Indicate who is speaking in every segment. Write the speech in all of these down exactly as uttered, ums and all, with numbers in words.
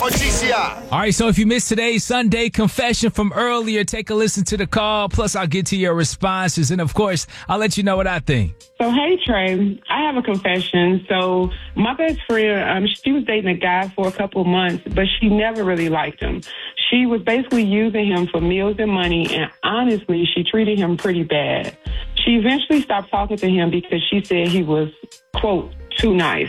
Speaker 1: on G C I.
Speaker 2: All right, so if you missed today's Sunday confession from earlier, take a listen to the call. Plus, I'll get to your responses. And, of course, I'll let you know what I think.
Speaker 3: So, hey, Trey, I have a confession. So, my best friend, um, she was dating a guy for a couple months, but she never really liked him. She was basically using him for meals and money, and honestly, she treated him pretty bad. She eventually stopped talking to him because she said he was, quote, too nice.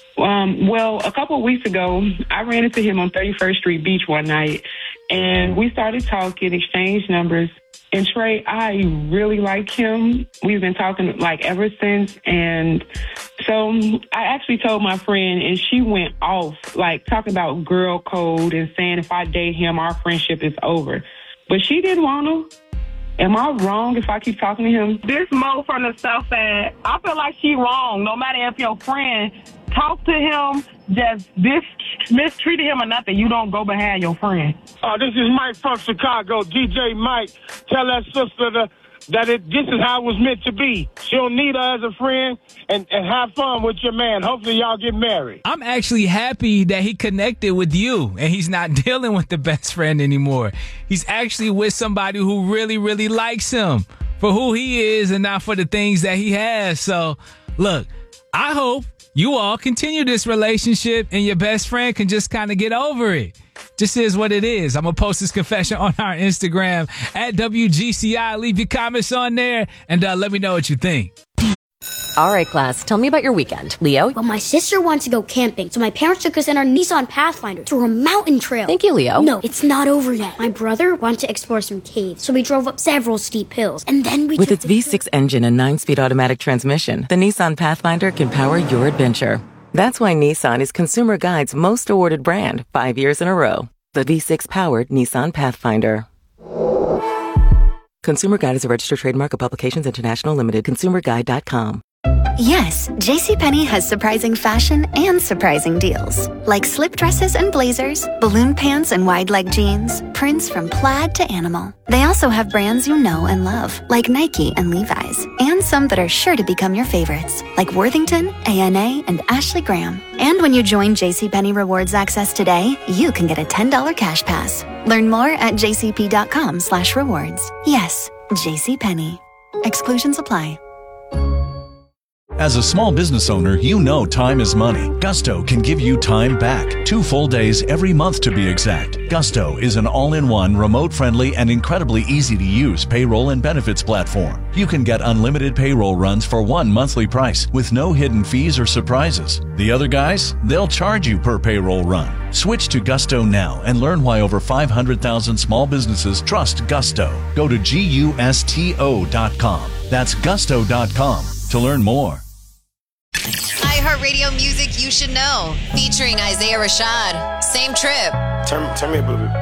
Speaker 3: Um, well, a couple of weeks ago, I ran into him on thirty-first Street Beach one night, and we started talking, exchanged numbers. And Trey, I really like him. We've been talking like ever since. And so I actually told my friend, and she went off, like talking about girl code and saying if I date him, our friendship is over. But she didn't want to. Am I wrong if I keep talking to him?
Speaker 4: This Mo from the South Side, I feel like she wrong. No matter if your friend talk to him, just this mistreated him or nothing, you don't go behind your friend.
Speaker 5: Oh, this is Mike from Chicago. D J Mike, tell that sister to, that it, this is how it was meant to be. She'll need her as a friend and, and have fun with your man. Hopefully y'all get married.
Speaker 2: I'm actually happy that he connected with you and he's not dealing with the best friend anymore. He's actually with somebody who really, really likes him for who he is and not for the things that he has. So, look, I hope you all continue this relationship and your best friend can just kind of get over it. Just is what it is. I'm going to post this confession on our Instagram at W G C I. Leave your comments on there and uh, let me know what you think.
Speaker 6: All right, class, tell me about your weekend. Leo?
Speaker 7: Well, my sister wants to go camping, so my parents took us in our Nissan Pathfinder to a mountain trail.
Speaker 6: Thank you, Leo.
Speaker 7: No, it's not over yet. My brother wanted to explore some caves, so we drove up several steep hills, and then we
Speaker 8: With
Speaker 7: took
Speaker 8: its
Speaker 7: the
Speaker 8: V six engine and nine-speed automatic transmission, the Nissan Pathfinder can power your adventure. That's why Nissan is Consumer Guide's most awarded brand five years in a row. The V six-powered Nissan Pathfinder. Consumer Guide is a registered trademark of Publications International Limited. consumer guide dot com.
Speaker 9: Yes, JCPenney has surprising fashion and surprising deals. Like slip dresses and blazers, balloon pants and wide leg jeans, prints from plaid to animal. They also have brands you know and love, like Nike and Levi's, and some that are sure to become your favorites, like Worthington, A N A, and Ashley Graham. And when you join JCPenney Rewards Access today, you can get a ten dollars cash pass. Learn more at jcp.com slash rewards. Yes, JCPenney. Exclusions apply.
Speaker 10: As a small business owner, you know time is money. Gusto can give you time back. Two full days every month to be exact. Gusto is an all-in-one, remote-friendly, and incredibly easy-to-use payroll and benefits platform. You can get unlimited payroll runs for one monthly price with no hidden fees or surprises. The other guys, they'll charge you per payroll run. Switch to Gusto now and learn why over five hundred thousand small businesses trust Gusto. Go to gusto dot com. That's gusto dot com to learn more.
Speaker 11: iHeartRadio music you should know. Featuring Isaiah Rashad. Same Trip.
Speaker 5: Turn, turn me up a little bit.